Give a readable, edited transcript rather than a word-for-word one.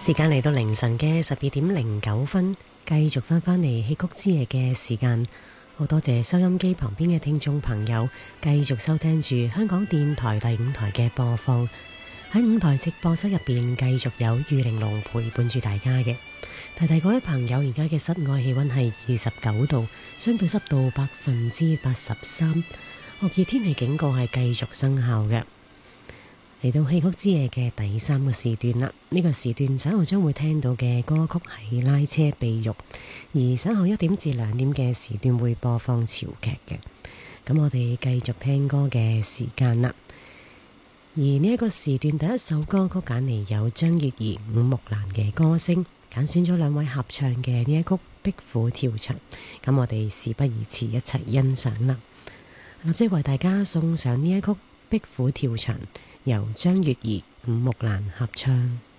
時間嚟到凌晨嘅12:09，繼續返嚟戲曲之夜嘅時間。好多謝收音機旁邊嘅聽眾朋友，繼續收聽住香港電台第5台嘅播放。喺5台直播室入邊，繼續有玉玲瓏陪伴住大家嘅。提提各位朋友，而家嘅室外氣溫係29度，相對濕度83%，酷熱天氣警告係繼續生效嘅。嚟到戲曲之夜嘅第3個時段啦，呢個時段稍後將會聽到嘅歌曲係拉車秘玉，而稍後1點至2點嘅時段會播放潮劇嘅。咁我哋繼續聽歌嘅時間啦。而呢一個時段第一首歌曲揀嚟有張月兒、伍木蘭嘅歌聲，揀選咗2位合唱嘅呢一曲《壁虎跳牆》。咁我哋事不宜遲，一齊欣賞啦！立即為大家送上呢一曲《壁虎跳牆》，由張月兒、伍木蘭合唱。